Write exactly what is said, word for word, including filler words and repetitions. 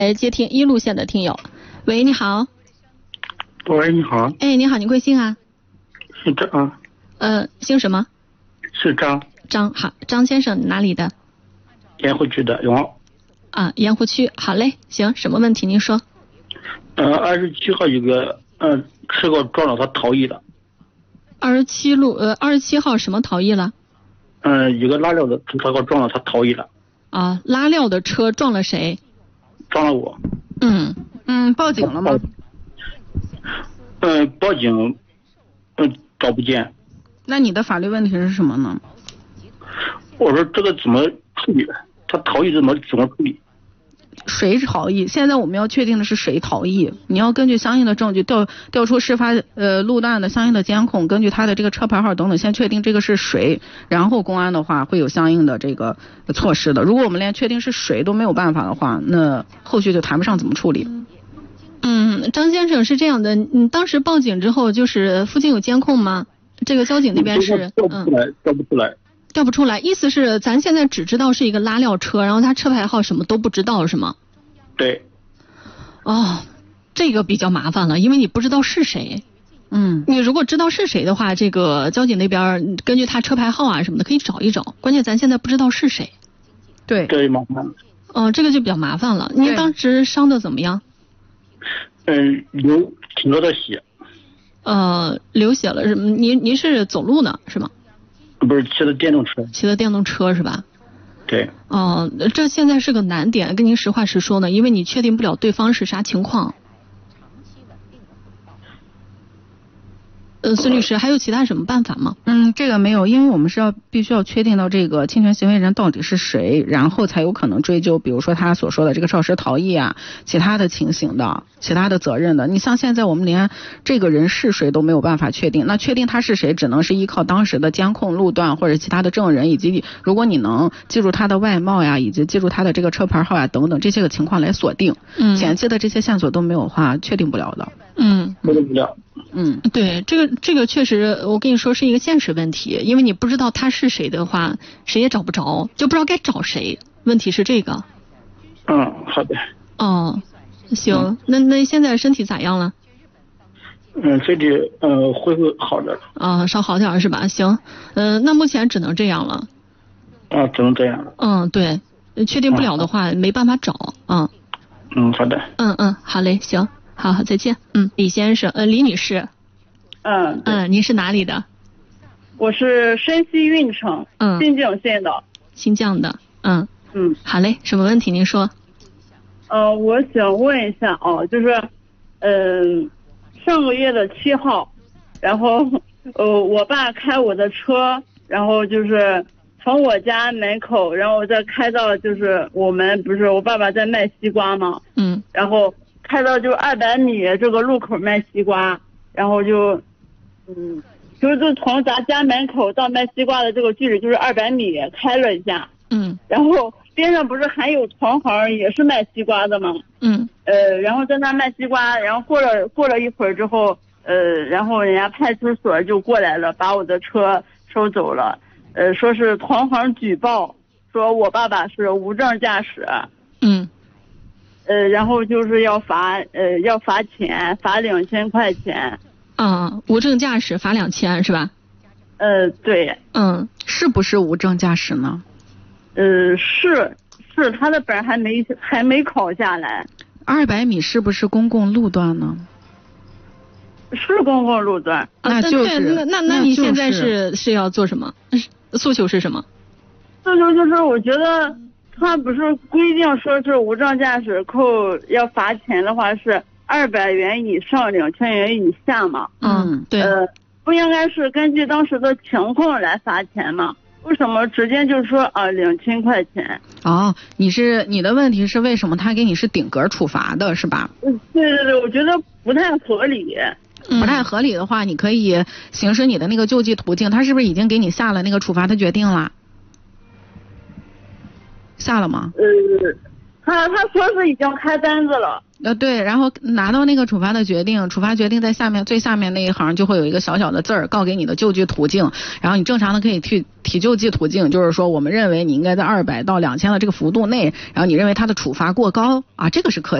来接听一路线的听友。喂，你好。 喂，你好。 哎，你好，你贵姓啊？ 是张。 呃，姓什么？ 是张。 张，好，张先生，哪里的？ 盐湖区的永安。 啊，盐湖区，好嘞，行，什么问题您说？ 呃，二十七号有个呃车给我撞了，他逃逸了。 二十七路呃二十七号什么逃逸了？ 嗯、呃，有个拉料的车给我撞了，他逃逸了。 啊，拉料的车撞了谁？ 撞了我。 嗯嗯，报警了吗？ 嗯、呃，报警，嗯，找不见。 那你的法律问题是什么呢？ 我说这个怎么处理？他逃逸怎么怎么处理？ 谁逃逸？现在我们要确定的是谁逃逸，你要根据相应的证据调调出事发呃路段的相应的监控，根据他的这个车牌号等等，先确定这个是谁，然后公安的话会有相应的这个措施的。如果我们连确定是谁都没有办法的话，那后续就谈不上怎么处理。 嗯，张先生是这样的，你当时报警之后，就是附近有监控吗？这个交警那边是调不出来，调不出来。 调不出来，意思是咱现在只知道是一个拉料车，然后他车牌号什么都不知道是吗？ 对。 哦，这个比较麻烦了，因为你不知道是谁。 嗯， 你如果知道是谁的话，这个交警那边根据他车牌号啊什么的可以找一找，关键咱现在不知道是谁。 对。 对，麻烦。 哦，这个就比较麻烦了。您当时伤的怎么样？ 嗯，流挺多的血。 呃，流血了，您您是走路呢是吗？ 不是，骑的电动车。 骑的电动车是吧？ 对。 哦，这现在是个难点，跟您实话实说呢，因为你确定不了对方是啥情况。呃，孙律师，还有其他什么办法吗？ 嗯，这个没有，因为我们是要必须要确定到这个侵权行为人到底是谁，然后才有可能追究，比如说他所说的这个肇事逃逸啊，其他的情形的，其他的责任的。你像现在我们连这个人是谁都没有办法确定，那确定他是谁，只能是依靠当时的监控路段或者其他的证人，以及如果你能记住他的外貌呀，以及记住他的这个车牌号呀等等这些个情况来锁定。嗯，前期的这些线索都没有的话，确定不了的。 嗯， 确定不了。 嗯，对，这个这个确实，我跟你说是一个现实问题，因为你不知道他是谁的话，谁也找不着，就不知道该找谁。问题是这个。 嗯，好的。 哦，行，嗯、那那现在身体咋样了？ 嗯，身体呃恢复好了。 啊，稍好点是吧？行，嗯、呃，那目前只能这样了。 啊，只能这样了。 嗯，对，确定不了的话，嗯、没办法找啊。 嗯，好的。 嗯嗯，好嘞，行。好好，再见。嗯，李先生，呃，李女士。 嗯嗯，您是哪里的？ 我是山西运城， 嗯， 新疆县的。 新疆的，嗯嗯， 好嘞，什么问题您说？ 呃，我想问一下啊，就是，嗯、呃，上个月的七号，然后呃，我爸开我的车，然后就是从我家门口，然后再开到就是我们不是我爸爸在卖西瓜吗？ 嗯， 然后。开到就二百米这个路口卖西瓜，然后就，嗯，就是从咱家门口到卖西瓜的这个距离就是二百米，开了一下， 嗯， 然后边上不是还有同行也是卖西瓜的吗？ 嗯， 呃，然后在那卖西瓜，然后过了过了一会儿之后，呃，然后人家派出所就过来了，把我的车收走了，呃，说是同行举报，说我爸爸是无证驾驶， 嗯。 呃，然后就是要罚，呃，要罚钱，罚两千块钱。 啊，无证驾驶罚两千是吧？ 呃，对。 嗯， 是不是无证驾驶呢？ 呃，是，是他的本还没还没考下来。 二百米是不是公共路段呢？ 是公共路段。 那就是。 那那那你现在是是要做什么？诉求是什么？ 诉求就是我觉得。他不是规定说是无证驾驶扣要罚钱的话是二百元以上两千元以下嘛？ 嗯，对。 呃，不应该是根据当时的情况来罚钱吗？为什么直接就说啊两千块钱？ 哦，你是你的问题是为什么他给你是顶格处罚的是吧？ 嗯，对对对，我觉得不太合理。 不太合理的话，你可以行使你的那个救济途径。他是不是已经给你下了那个处罚的决定了？下了吗？ 呃， 他他说是已经开单子了。 呃，对，然后拿到那个处罚的决定，处罚决定在下面最下面那一行就会有一个小小的字儿，告给你的救济途径，然后你正常的可以去提救济途径，就是说我们认为你应该在二百到两千的这个幅度内，然后你认为他的处罚过高啊，这个是可